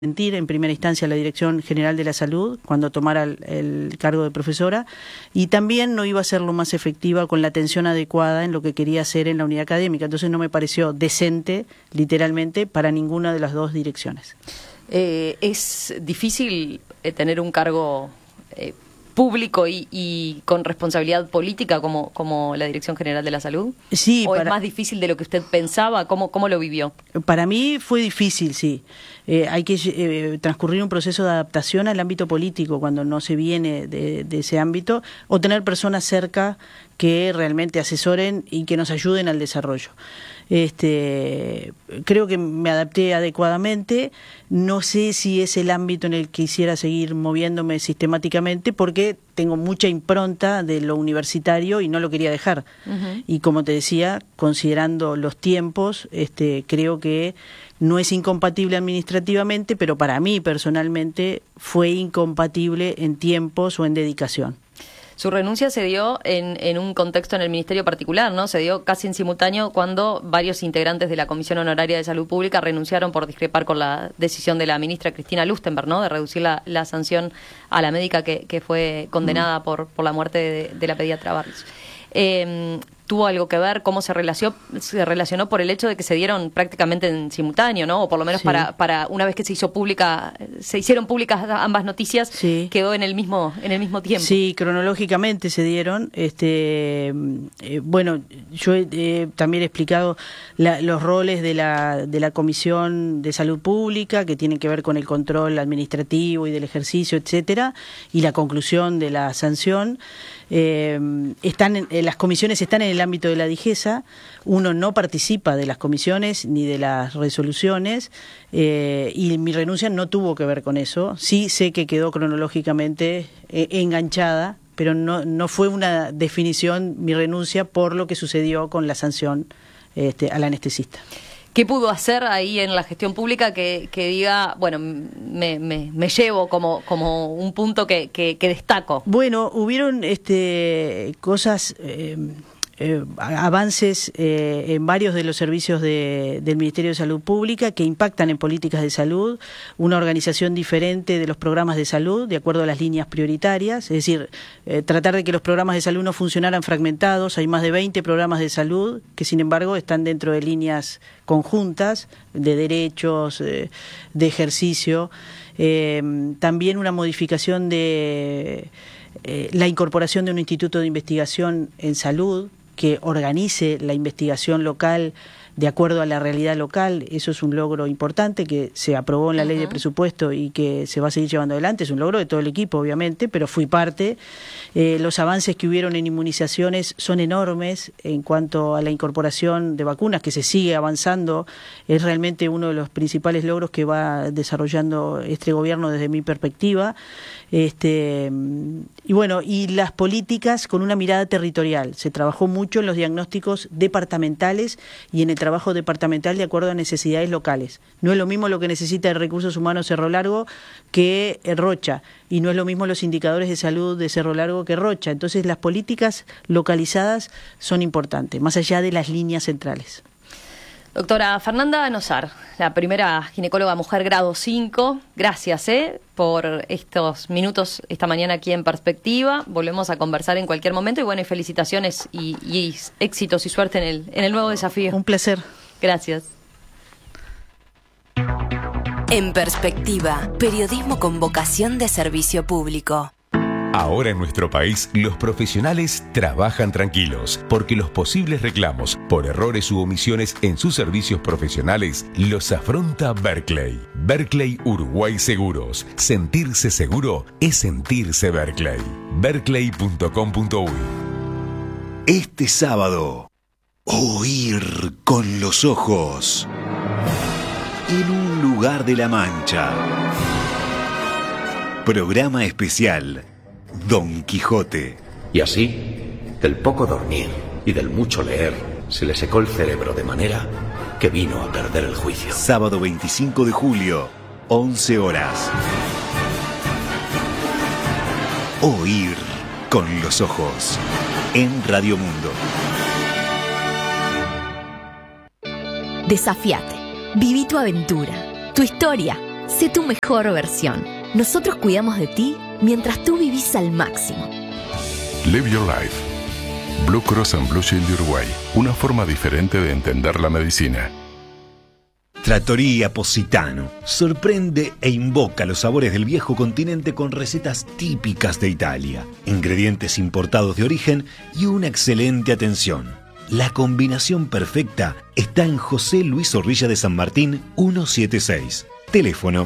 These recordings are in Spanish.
en primera instancia a la Dirección General de la Salud cuando tomara el cargo de profesora, y también no iba a ser lo más efectiva con la atención adecuada en lo que quería hacer en la unidad académica. Entonces no me pareció decente, literalmente, para ninguna de las dos direcciones. ¿Es difícil tener un cargo público y con responsabilidad política como la Dirección General de la Salud? Sí. ¿O es más difícil de lo que usted pensaba? ¿Cómo lo vivió? Para mí fue difícil, sí. Hay que transcurrir un proceso de adaptación al ámbito político cuando no se viene de ese ámbito, o tener personas cerca que realmente asesoren y que nos ayuden al desarrollo. Creo que me adapté adecuadamente. No sé si es el ámbito en el que quisiera seguir moviéndome sistemáticamente, porque tengo mucha impronta de lo universitario y no lo quería dejar. Uh-huh. Y como te decía, considerando los tiempos, creo que no es incompatible administrativamente, pero para mí personalmente fue incompatible en tiempos o en dedicación. Su renuncia se dio en un contexto en el Ministerio particular, ¿no? Se dio casi en simultáneo cuando varios integrantes de la Comisión Honoraria de Salud Pública renunciaron por discrepar con la decisión de la ministra Cristina Lustenberg, ¿no? De reducir la sanción a la médica que fue condenada por la muerte de la pediatra Barrios. ¿Tuvo algo que ver cómo se relacionó por el hecho de que se dieron prácticamente en simultáneo, ¿no? O por lo menos sí. para una vez que se hicieron públicas ambas noticias, sí. Quedó en el mismo tiempo. Sí, cronológicamente se dieron. Bueno, yo también he explicado los roles de la Comisión de Salud Pública, que tienen que ver con el control administrativo y del ejercicio, etcétera, y la conclusión de la sanción. Las comisiones están en el ámbito de la DIGESA. Uno no participa de las comisiones ni de las resoluciones, y mi renuncia no tuvo que ver con eso. Sí sé que quedó cronológicamente enganchada, pero no fue una definición mi renuncia por lo que sucedió con la sanción al anestesista. ¿Qué pudo hacer ahí en la gestión pública que diga, bueno, me llevo como un punto que destaco? Bueno, hubieron cosas, avances en varios de los servicios del Ministerio de Salud Pública que impactan en políticas de salud, una organización diferente de los programas de salud de acuerdo a las líneas prioritarias, es decir, tratar de que los programas de salud no funcionaran fragmentados. Hay más de 20 programas de salud que sin embargo están dentro de líneas conjuntas de derechos, de ejercicio. También una modificación de la incorporación de un instituto de investigación en salud que organice la investigación local de acuerdo a la realidad local. Eso es un logro importante que se aprobó en la ley de presupuesto y que se va a seguir llevando adelante. Es un logro de todo el equipo, obviamente, pero fui parte. Los avances que hubieron en inmunizaciones son enormes en cuanto a la incorporación de vacunas, que se sigue avanzando. Es realmente uno de los principales logros que va desarrollando este gobierno desde mi perspectiva. Y bueno, y las políticas con una mirada territorial. Se trabajó mucho en los diagnósticos departamentales y en el trabajo departamental de acuerdo a necesidades locales. No es lo mismo lo que necesita de recursos humanos Cerro Largo que Rocha, y no es lo mismo los indicadores de salud de Cerro Largo que Rocha. Entonces las políticas localizadas son importantes, más allá de las líneas centrales. Doctora Fernanda Nosar, la primera ginecóloga mujer grado 5, gracias por estos minutos esta mañana aquí en Perspectiva. Volvemos a conversar en cualquier momento y bueno, y felicitaciones y éxitos y suerte en el nuevo desafío. Un placer. Gracias. En Perspectiva, periodismo con vocación de servicio público. Ahora en nuestro país, los profesionales trabajan tranquilos, porque los posibles reclamos por errores u omisiones en sus servicios profesionales los afronta Berkeley. Berkeley Uruguay Seguros. Sentirse seguro es sentirse Berkeley. Berkeley.com.uy. Este sábado, oír con los ojos. En un lugar de la Mancha. Programa especial Don Quijote. Y así, del poco dormir y del mucho leer, se le secó el cerebro de manera que vino a perder el juicio. Sábado 25 de julio, 11 horas. Oír con los ojos. En Radio Mundo. Desafíate. Viví tu aventura, tu historia. Sé tu mejor versión. Nosotros cuidamos de ti mientras tú vivís al máximo. Live Your Life. Blue Cross and Blue Shield de Uruguay. Una forma diferente de entender la medicina. Trattoria Positano sorprende e invoca los sabores del viejo continente con recetas típicas de Italia, ingredientes importados de origen y una excelente atención. La combinación perfecta está en José Luis Zorrilla de San Martín 176. Teléfono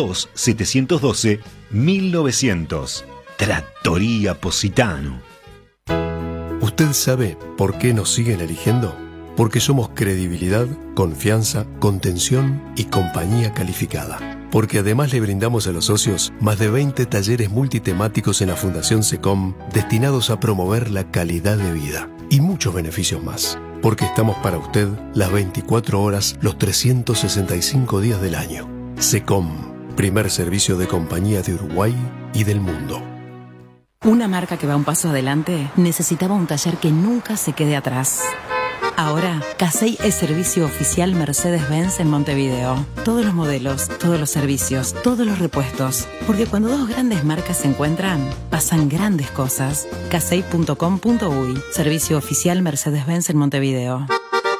2-712-1900. Trattoria Positano. ¿Usted sabe por qué nos siguen eligiendo? Porque somos credibilidad, confianza, contención y compañía calificada. Porque además le brindamos a los socios más de 20 talleres multitemáticos en la Fundación SECOM destinados a promover la calidad de vida. Y muchos beneficios más. Porque estamos para usted las 24 horas, los 365 días del año. SECOM, primer servicio de compañía de Uruguay y del mundo. Una marca que va un paso adelante necesitaba un taller que nunca se quede atrás. Ahora, Casey es servicio oficial Mercedes-Benz en Montevideo. Todos los modelos, todos los servicios, todos los repuestos. Porque cuando dos grandes marcas se encuentran, pasan grandes cosas. Casey.com.uy, servicio oficial Mercedes-Benz en Montevideo.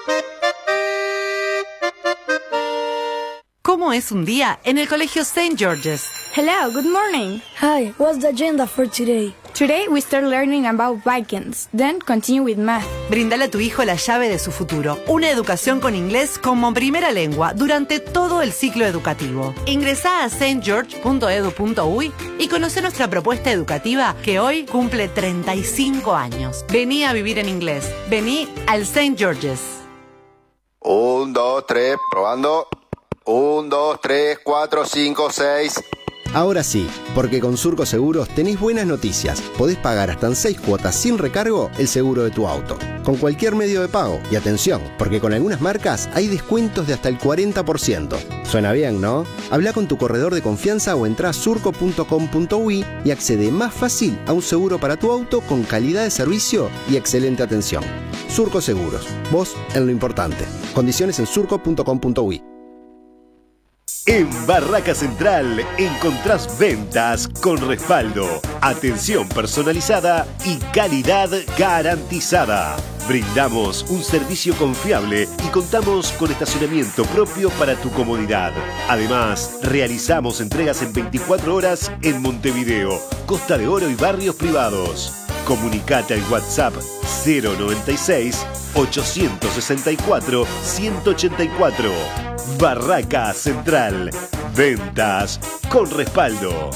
¿Cómo es un día en el Colegio St. George's? Hello, good morning. Hi, what's the agenda for today? Today we start learning about Vikings, then continue with math. Brindale a tu hijo la llave de su futuro, una educación con inglés como primera lengua durante todo el ciclo educativo. Ingresá a stgeorge.edu.uy y conoce nuestra propuesta educativa que hoy cumple 35 años. Vení a vivir en inglés. Vení al St. George's. 1, 2, 3, probando. 1, 2, 3, 4, 5, 6... Ahora sí, porque con Surco Seguros tenés buenas noticias. Podés pagar hasta en 6 cuotas sin recargo el seguro de tu auto, con cualquier medio de pago. Y atención, porque con algunas marcas hay descuentos de hasta el 40%. Suena bien, ¿no? Habla con tu corredor de confianza o entrá a surco.com.uy y accede más fácil a un seguro para tu auto con calidad de servicio y excelente atención. Surco Seguros, vos en lo importante. Condiciones en surco.com.uy. En Barraca Central encontrás ventas con respaldo, atención personalizada y calidad garantizada. Brindamos un servicio confiable y contamos con estacionamiento propio para tu comodidad. Además, realizamos entregas en 24 horas en Montevideo, Costa de Oro y barrios privados. Comunicate al WhatsApp 096 864 184. Barraca Central. Ventas con respaldo.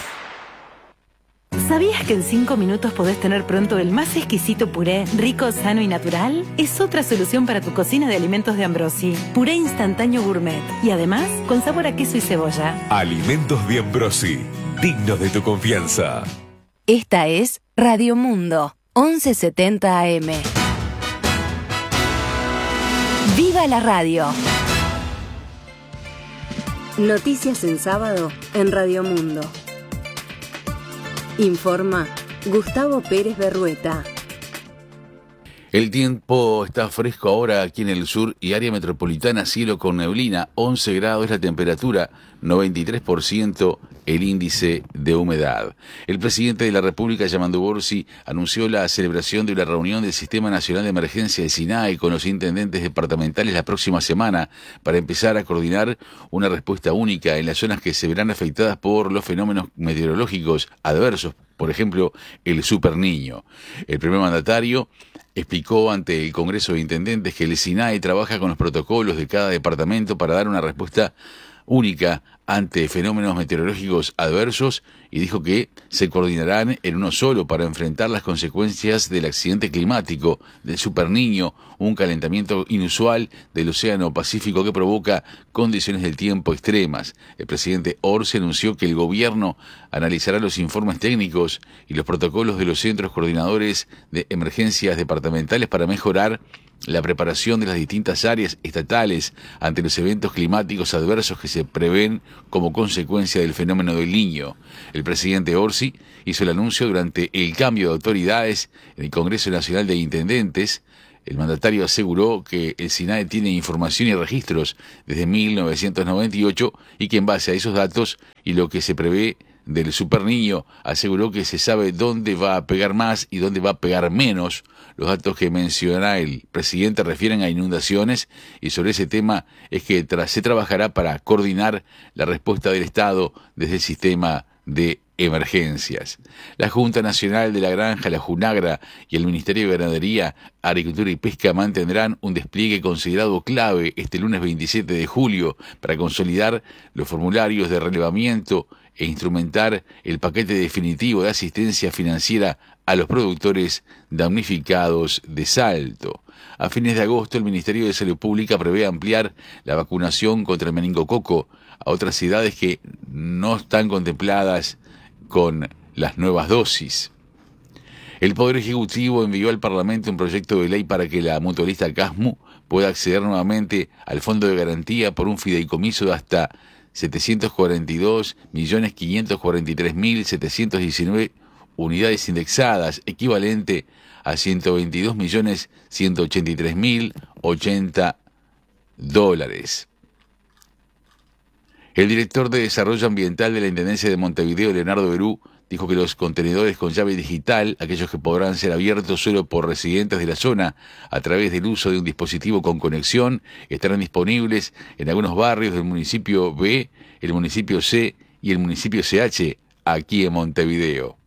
¿Sabías que en 5 minutos podés tener pronto el más exquisito puré, rico, sano y natural? Es otra solución para tu cocina de alimentos de Ambrosi. Puré instantáneo gourmet. Y además, con sabor a queso y cebolla. Alimentos de Ambrosi. Dignos de tu confianza. Esta es Radio Mundo, 1170 AM. ¡Viva la radio! Noticias en sábado en Radio Mundo. Informa Gustavo Pérez Berrueta. El tiempo está fresco ahora aquí en el sur y área metropolitana, cielo con neblina, 11 grados es la temperatura, 93% el índice de humedad. El presidente de la República, Yamandu Orsi, anunció la celebración de la reunión del Sistema Nacional de Emergencia de SINAE con los intendentes departamentales la próxima semana para empezar a coordinar una respuesta única en las zonas que se verán afectadas por los fenómenos meteorológicos adversos, por ejemplo, el Super Niño. El primer mandatario explicó ante el Congreso de Intendentes que el SINAE trabaja con los protocolos de cada departamento para dar una respuesta única ante fenómenos meteorológicos adversos y dijo que se coordinarán en uno solo para enfrentar las consecuencias del accidente climático, del Super Niño, un calentamiento inusual del Océano Pacífico que provoca condiciones del tiempo extremas. El presidente Orsi anunció que el gobierno analizará los informes técnicos y los protocolos de los centros coordinadores de emergencias departamentales para mejorar la preparación de las distintas áreas estatales ante los eventos climáticos adversos que se prevén como consecuencia del fenómeno del Niño. El presidente Orsi hizo el anuncio durante el cambio de autoridades en el Congreso Nacional de Intendentes El mandatario aseguró que el SINAE tiene información y registros desde 1998 y que en base a esos datos y lo que se prevé del superniño, aseguró que se sabe dónde va a pegar más y dónde va a pegar menos. Los datos que menciona el presidente refieren a inundaciones y sobre ese tema es que se trabajará para coordinar la respuesta del Estado desde el sistema de emergencias. La Junta Nacional de la Granja, la Junagra y el Ministerio de Ganadería, Agricultura y Pesca mantendrán un despliegue considerado clave este lunes 27 de julio para consolidar los formularios de relevamiento e instrumentar el paquete definitivo de asistencia financiera a los productores damnificados de Salto. A fines de agosto, el Ministerio de Salud Pública prevé ampliar la vacunación contra el meningococo a otras ciudades que no están contempladas con las nuevas dosis. El Poder Ejecutivo envió al Parlamento un proyecto de ley para que la mutualista CASMU pueda acceder nuevamente al Fondo de Garantía por un fideicomiso de hasta 742.543.719 unidades indexadas, equivalente a $122.183.080. El director de Desarrollo Ambiental de la Intendencia de Montevideo, Leonardo Berú, dijo que los contenedores con llave digital, aquellos que podrán ser abiertos solo por residentes de la zona a través del uso de un dispositivo con conexión, estarán disponibles en algunos barrios del municipio B, el municipio C y el municipio CH, aquí en Montevideo.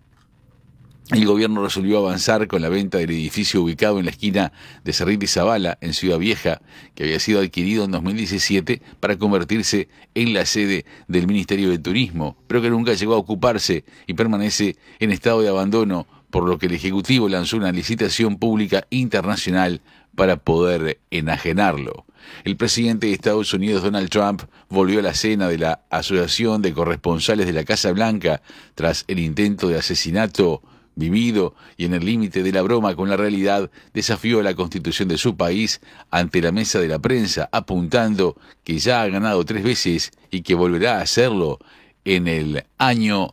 El gobierno resolvió avanzar con la venta del edificio ubicado en la esquina de Cerrito y Zabala, en Ciudad Vieja, que había sido adquirido en 2017 para convertirse en la sede del Ministerio de Turismo, pero que nunca llegó a ocuparse y permanece en estado de abandono, por lo que el Ejecutivo lanzó una licitación pública internacional para poder enajenarlo. El presidente de Estados Unidos, Donald Trump, volvió a la escena de la Asociación de Corresponsales de la Casa Blanca tras el intento de asesinato vivido y en el límite de la broma con la realidad, desafió a la Constitución de su país ante la mesa de la prensa, apuntando que ya ha ganado 3 veces y que volverá a hacerlo en el año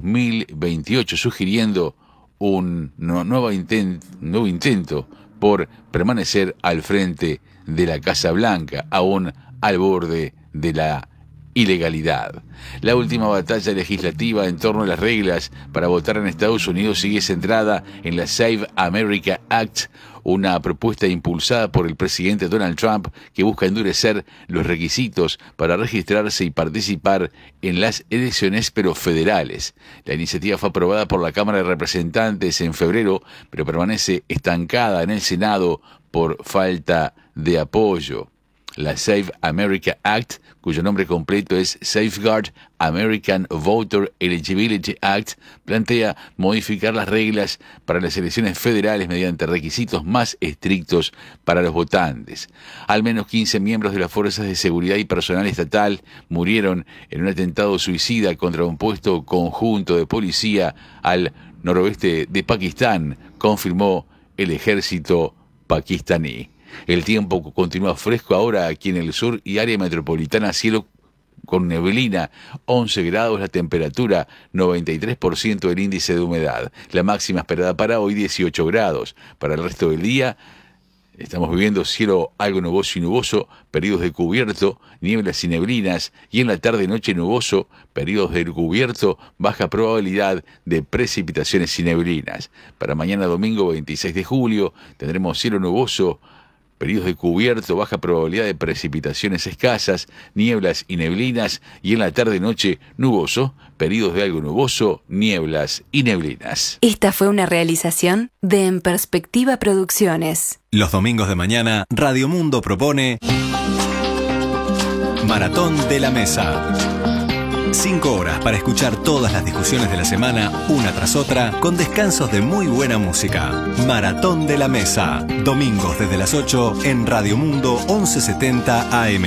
2028, sugiriendo un nuevo intento por permanecer al frente de la Casa Blanca, aún al borde de la ilegalidad. La última batalla legislativa en torno a las reglas para votar en Estados Unidos sigue centrada en la Save America Act, una propuesta impulsada por el presidente Donald Trump que busca endurecer los requisitos para registrarse y participar en las elecciones, pero federales. La iniciativa fue aprobada por la Cámara de Representantes en febrero, pero permanece estancada en el Senado por falta de apoyo. La Save America Act, cuyo nombre completo es Safeguard American Voter Eligibility Act, plantea modificar las reglas para las elecciones federales mediante requisitos más estrictos para los votantes. Al menos 15 miembros de las fuerzas de seguridad y personal estatal murieron en un atentado suicida contra un puesto conjunto de policía al noroeste de Pakistán, confirmó el ejército pakistaní. El tiempo continúa fresco ahora aquí en el sur y área metropolitana, cielo con neblina, 11 grados la temperatura, 93% el índice de humedad. La máxima esperada para hoy, 18 grados. Para el resto del día, estamos viviendo cielo algo nuboso y nuboso, periodos de cubierto, nieblas y neblinas, y en la tarde-noche nuboso, periodos de cubierto, baja probabilidad de precipitaciones y neblinas. Para mañana domingo 26 de julio tendremos cielo nuboso, periodos de cubierto, baja probabilidad de precipitaciones escasas, nieblas y neblinas, y en la tarde-noche nuboso, periodos de algo nuboso, nieblas y neblinas. Esta fue una realización de En Perspectiva Producciones. Los domingos de mañana, Radio Mundo propone Maratón de la Mesa. 5 horas para escuchar todas las discusiones de la semana, una tras otra, con descansos de muy buena música. Maratón de la Mesa, domingos desde las 8 en Radio Mundo 1170 AM.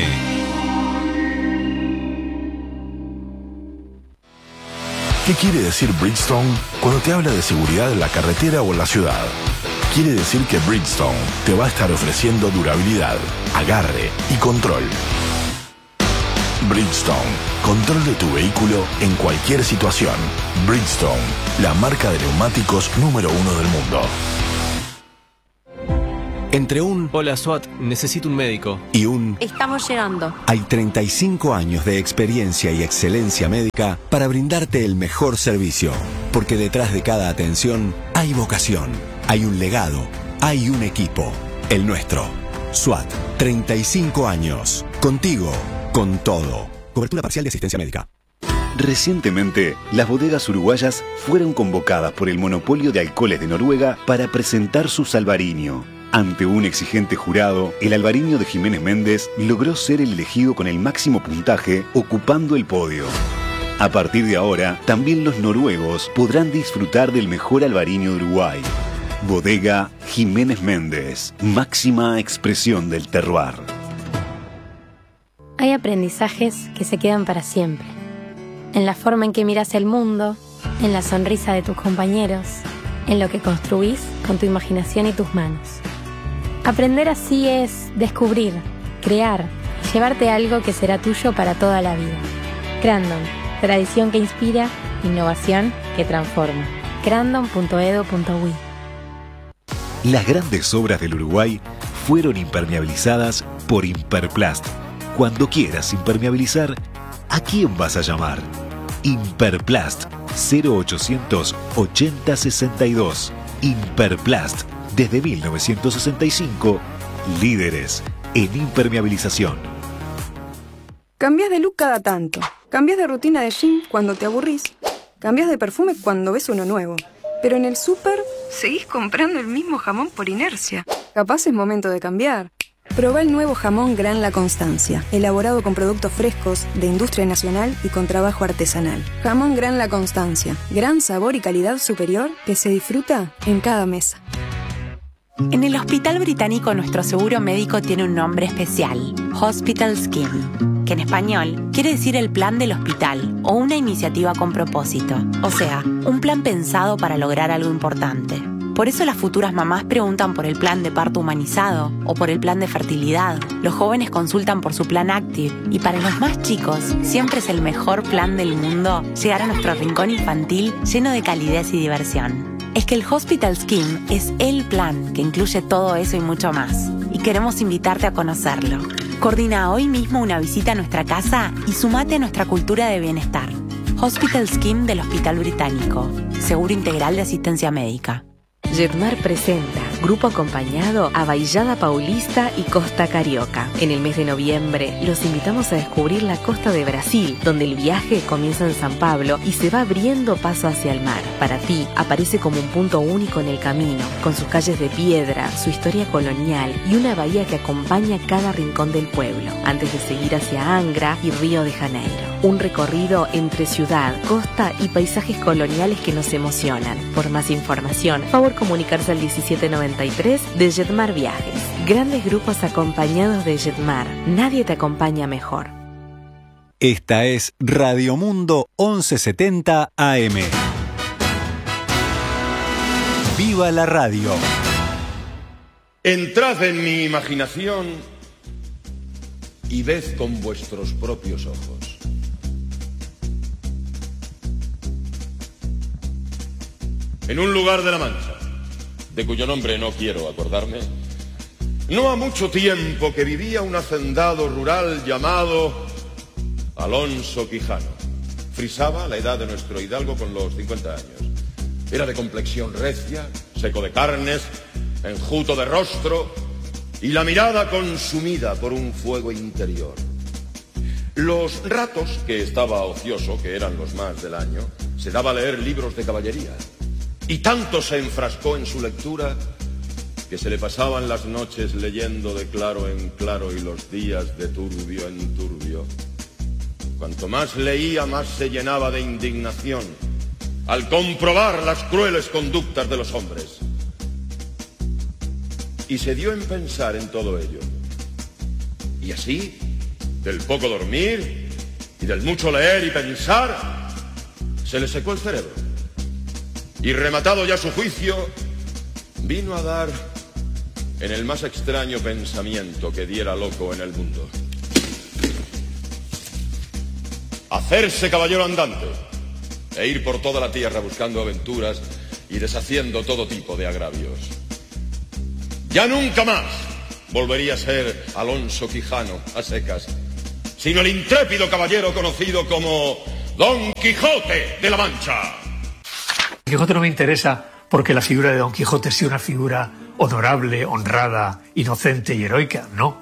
¿Qué quiere decir Bridgestone cuando te habla de seguridad en la carretera o en la ciudad? Quiere decir que Bridgestone te va a estar ofreciendo durabilidad, agarre y control. Bridgestone, control de tu vehículo en cualquier situación. Bridgestone, la marca de neumáticos número 1 del mundo. Entre un hola SWAT, necesito un médico y un estamos llegando, hay 35 años de experiencia y excelencia médica para brindarte el mejor servicio. Porque detrás de cada atención hay vocación, hay un legado, hay un equipo. El nuestro. SWAT, 35 años. Contigo, con todo. Cobertura parcial de asistencia médica. Recientemente, las bodegas uruguayas fueron convocadas por el Monopolio de Alcoholes de Noruega para presentar su Salvarinho. Ante un exigente jurado, el Alvarinho de Jiménez Méndez logró ser el elegido con el máximo puntaje, ocupando el podio. A partir de ahora, también los noruegos podrán disfrutar del mejor Alvarinho de Uruguay. Bodega Jiménez Méndez, máxima expresión del terroir. Hay aprendizajes que se quedan para siempre. En la forma en que miras el mundo, en la sonrisa de tus compañeros, en lo que construís con tu imaginación y tus manos. Aprender así es descubrir, crear, llevarte algo que será tuyo para toda la vida. Crandon, tradición que inspira, innovación que transforma. crandon.edu.uy. Las grandes obras del Uruguay fueron impermeabilizadas por Imperplast. Cuando quieras impermeabilizar, ¿a quién vas a llamar? Imperplast 0800 80 62. Imperplast, desde 1965, líderes en impermeabilización. Cambias de look cada tanto. Cambias de rutina de gym cuando te aburrís. Cambias de perfume cuando ves uno nuevo. Pero en el súper seguís comprando el mismo jamón por inercia. Capaz es momento de cambiar. Probá el nuevo jamón Gran La Constancia, elaborado con productos frescos, de industria nacional y con trabajo artesanal. Jamón Gran La Constancia, gran sabor y calidad superior que se disfruta en cada mesa. En el Hospital Británico nuestro seguro médico tiene un nombre especial, Hospital Scheme, que en español quiere decir el plan del hospital o una iniciativa con propósito, o sea, un plan pensado para lograr algo importante. Por eso las futuras mamás preguntan por el plan de parto humanizado o por el plan de fertilidad. Los jóvenes consultan por su plan Active y para los más chicos siempre es el mejor plan del mundo llegar a nuestro rincón infantil lleno de calidez y diversión. Es que el Hospital Scheme es el plan que incluye todo eso y mucho más. Y queremos invitarte a conocerlo. Coordina hoy mismo una visita a nuestra casa y sumate a nuestra cultura de bienestar. Hospital Scheme del Hospital Británico. Seguro integral de asistencia médica. Jetmar presenta Grupo Acompañado a Baillada Paulista y Costa Carioca. En el mes de noviembre los invitamos a descubrir la costa de Brasil, donde el viaje comienza en San Pablo y se va abriendo paso hacia el mar. Para ti, aparece como un punto único en el camino, con sus calles de piedra, su historia colonial y una bahía que acompaña cada rincón del pueblo, antes de seguir hacia Angra y Río de Janeiro. Un recorrido entre ciudad, costa y paisajes coloniales que nos emocionan. Por más información, favor comunicarse al 1793 de Jetmar Viajes. Grandes grupos acompañados de Jetmar. Nadie te acompaña mejor. Esta es Radio Mundo 1170 AM. ¡Viva la radio! Entrad en mi imaginación y ved con vuestros propios ojos. En un lugar de la Mancha, de cuyo nombre no quiero acordarme, no ha mucho tiempo que vivía un hacendado rural llamado Alonso Quijano. Frisaba la edad de nuestro hidalgo con los 50 años. Era de complexión recia, seco de carnes, enjuto de rostro y la mirada consumida por un fuego interior. Los ratos que estaba ocioso, que eran los más del año, se daba a leer libros de caballería. Y tanto se enfrascó en su lectura que se le pasaban las noches leyendo de claro en claro y los días de turbio en turbio. Cuanto más leía, más se llenaba de indignación al comprobar las crueles conductas de los hombres. Y se dio en pensar en todo ello. Y así, del poco dormir y del mucho leer y pensar, se le secó el cerebro. Y rematado ya su juicio, vino a dar en el más extraño pensamiento que diera loco en el mundo. Hacerse caballero andante e ir por toda la tierra buscando aventuras y deshaciendo todo tipo de agravios. Ya nunca más volvería a ser Alonso Quijano a secas, sino el intrépido caballero conocido como Don Quijote de la Mancha. Don Quijote no me interesa porque la figura de Don Quijote sea una figura honorable, honrada, inocente y heroica. No.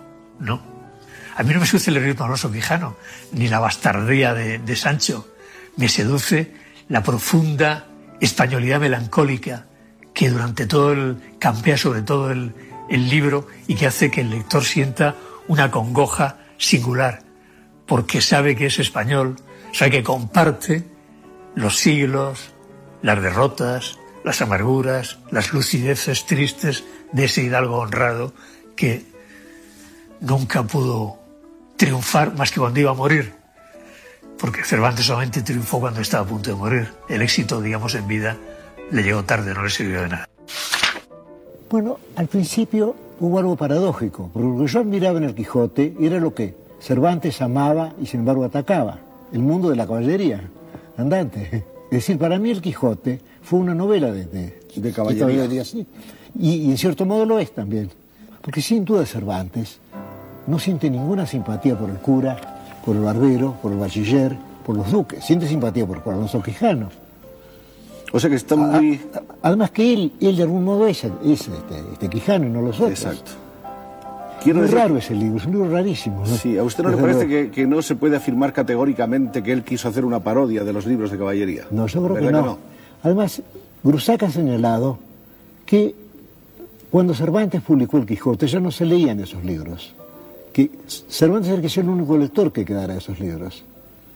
A mí no me seduce el heroísmo de Alonso Quijano, ni la bastardía de Sancho. Me seduce la profunda españolidad melancólica que durante campea sobre todo el libro y que hace que el lector sienta una congoja singular, porque sabe que es español, sabe que comparte los siglos, las derrotas, las amarguras, las lucideces tristes de ese hidalgo honrado que nunca pudo triunfar más que cuando iba a morir, porque Cervantes solamente triunfó cuando estaba a punto de morir. El éxito, digamos, en vida le llegó tarde, no le sirvió de nada. Bueno, al principio hubo algo paradójico, porque lo que yo admiraba en el Quijote era lo que Cervantes amaba y sin embargo atacaba, el mundo de la caballería andante. Es decir, para mí el Quijote fue una novela de caballería, sí. Y en cierto modo lo es también, porque sin duda Cervantes no siente ninguna simpatía por el cura, por el barbero, por el bachiller, por los duques, siente simpatía por Alonso Quijano. O sea que está muy... Además que él de algún modo es Quijano y no los otros. Exacto. Muy raro ese libro, es un libro rarísimo, ¿no? Sí, ¿a usted no le parece que no se puede afirmar categóricamente que él quiso hacer una parodia de los libros de caballería? No, yo creo que no. Además, Grusac ha señalado que cuando Cervantes publicó el Quijote ya no se leían esos libros, que Cervantes era el único lector que quedara de esos libros,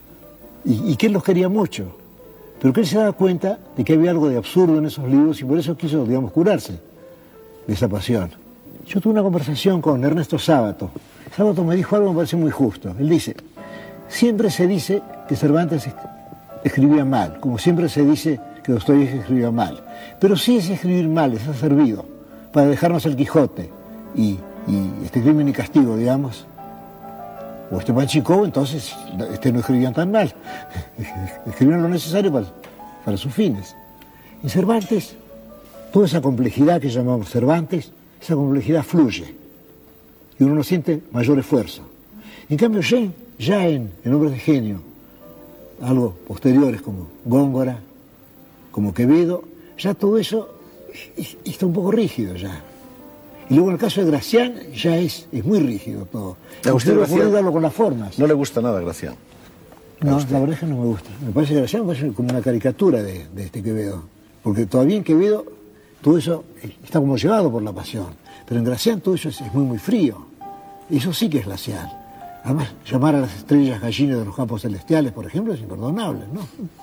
y que él los quería mucho. Pero que él se daba cuenta de que había algo de absurdo en esos libros y por eso quiso, digamos, curarse de esa pasión. Yo tuve una conversación con Ernesto Sábato. Sábato me dijo algo que me parece muy justo. Él dice, siempre se dice que Cervantes escribía mal, como siempre se dice que Dostoyevski escribía mal. Pero si ese escribir mal les ha servido para dejarnos el Quijote y Crimen y Castigo, digamos, o Esteban Chicó, entonces no escribían tan mal. Escribían lo necesario para sus fines. En Cervantes, toda esa complejidad que llamamos Cervantes, esa complejidad fluye y uno no siente mayor esfuerzo. En cambio, ya en Hombres de Genio, algo posteriores como Góngora, como Quevedo, ya todo eso está un poco rígido ya. Y luego en el caso de Gracián ya es muy rígido todo. Usted no puede darlo con las formas. No le gusta nada Gracián. No, la verdad es que no me gusta. Me parece que Gracián parece como una caricatura de Quevedo. Porque todavía en Quevedo todo eso está como llevado por la pasión. Pero en Gracián todo eso es muy frío. Eso sí que es glacial. Además, llamar a las estrellas gallinas de los campos celestiales, por ejemplo, es imperdonable, ¿no?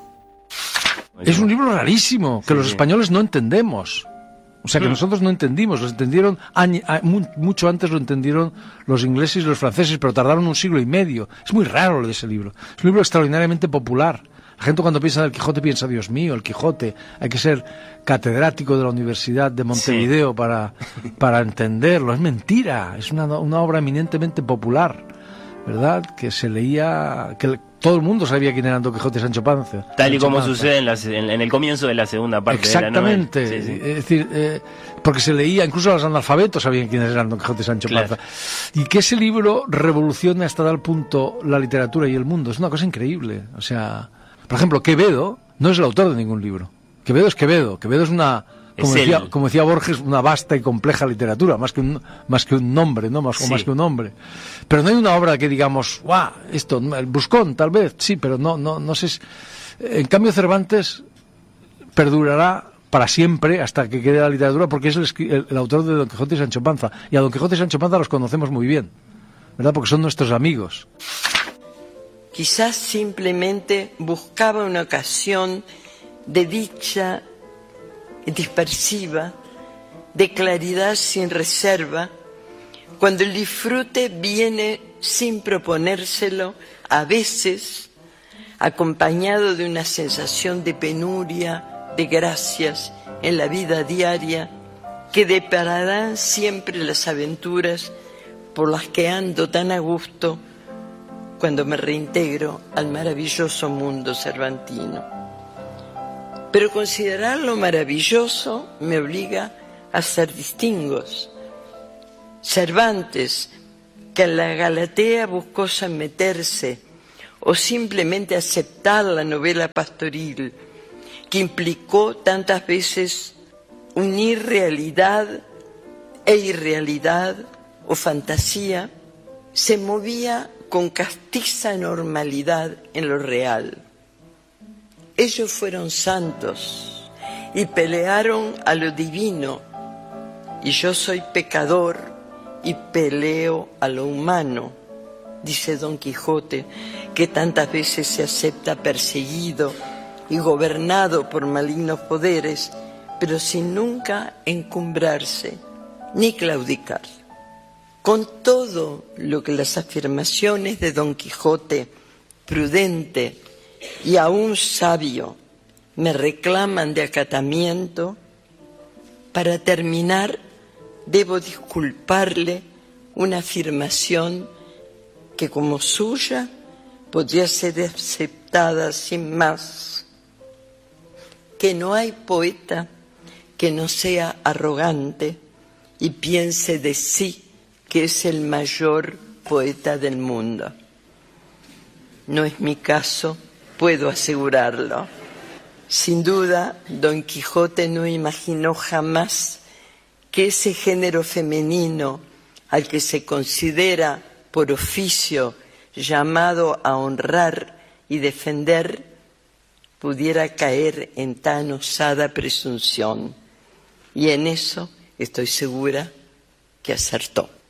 Es un libro rarísimo, que los españoles no entendemos. O sea, que nosotros no entendimos, los entendieron mucho antes, lo entendieron los ingleses y los franceses, pero tardaron 1 siglo y medio. Es muy raro lo de ese libro. Es un libro extraordinariamente popular. La gente cuando piensa del Quijote piensa, Dios mío, el Quijote, hay que ser catedrático de la Universidad de Montevideo para entenderlo. Es mentira, es una obra eminentemente popular, ¿verdad? Que se leía... Todo el mundo sabía quién eran Don Quijote y Sancho Panza. Tal y como sucede en el comienzo de la segunda parte de la novela. Exactamente. Es decir, porque se leía, incluso los analfabetos sabían quiénes eran Don Quijote y Sancho Panza. Y que ese libro revolucione hasta tal punto la literatura y el mundo. Es una cosa increíble. O sea, por ejemplo, Quevedo no es el autor de ningún libro. Quevedo es Quevedo. Quevedo es una... Como decía Borges, una vasta y compleja literatura, más que un nombre, ¿no? Más que un hombre. Pero no hay una obra que digamos, ¡guau! Esto, el Buscón, tal vez, sí, pero no sé. En cambio, Cervantes perdurará para siempre hasta que quede la literatura, porque es el autor de Don Quijote y Sancho Panza. Y a Don Quijote y Sancho Panza los conocemos muy bien, ¿verdad? Porque son nuestros amigos. Quizás simplemente buscaba una ocasión de dicha dispersiva, de claridad sin reserva, cuando el disfrute viene sin proponérselo, a veces acompañado de una sensación de penuria, de gracias en la vida diaria, que depararán siempre las aventuras por las que ando tan a gusto cuando me reintegro al maravilloso mundo cervantino. Pero considerar lo maravilloso me obliga a hacer distingos, Cervantes, que en la Galatea buscó someterse o simplemente aceptar la novela pastoril, que implicó tantas veces unir realidad e irrealidad o fantasía, se movía con castiza normalidad en lo real. Ellos fueron santos y pelearon a lo divino, y yo soy pecador y peleo a lo humano, dice Don Quijote, que tantas veces se acepta perseguido y gobernado por malignos poderes, pero sin nunca encumbrarse ni claudicar. Con todo lo que las afirmaciones de Don Quijote, prudente y aún sabio, me reclaman de acatamiento, para terminar debo disculparle una afirmación que como suya podría ser aceptada sin más, que no hay poeta que no sea arrogante y piense de sí que es el mayor poeta del mundo. No es mi caso, puedo asegurarlo. Sin duda, Don Quijote no imaginó jamás que ese género femenino al que se considera por oficio llamado a honrar y defender pudiera caer en tan osada presunción. Y en eso estoy segura que acertó.